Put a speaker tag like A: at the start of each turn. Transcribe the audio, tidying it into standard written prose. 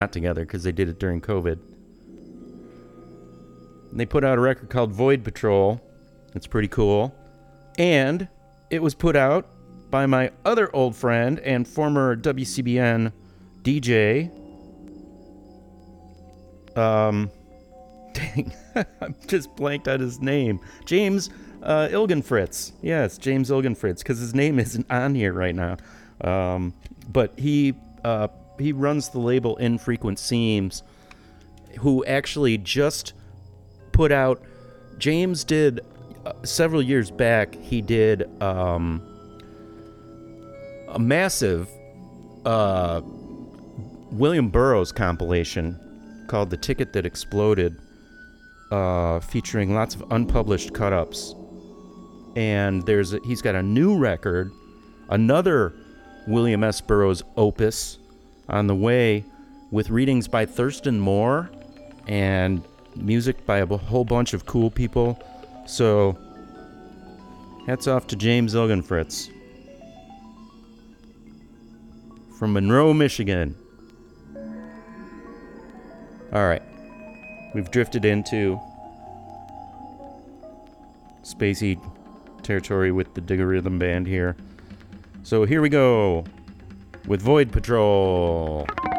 A: not together because they did it during COVID. And they put out a record called Void Patrol. It's pretty cool. And it was put out by my other old friend and former WCBN DJ. Dang, I'm just blanked out his name. James Ilgenfritz. Yeah, it's James Ilgenfritz because his name isn't on here right now. But he runs the label Infrequent Seams, who actually just put out. James did several years back. He did a massive William Burroughs compilation called "The Ticket That Exploded," featuring lots of unpublished cut-ups. And he's got a new record, another William S. Burroughs opus on the way, with readings by Thurston Moore and music by a whole bunch of cool people. So, hats off to James Ilgenfritz from Monroe, Michigan. All right, we've drifted into spacey territory with the Digger Rhythm Band here. So here we go with Void Patrol.